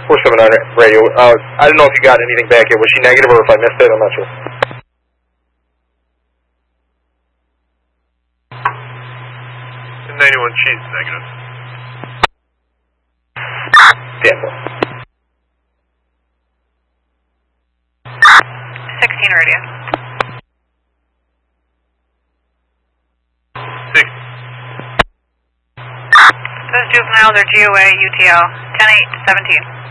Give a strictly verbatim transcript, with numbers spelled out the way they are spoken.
four seven nine radio. Uh, I don't know if you got anything back yet. Was she negative or if I missed it? I'm not sure. ninety-one, she's negative. Damn well. sixteen radio. Six. Those juveniles are G O A, U T L, ten eight seventeen.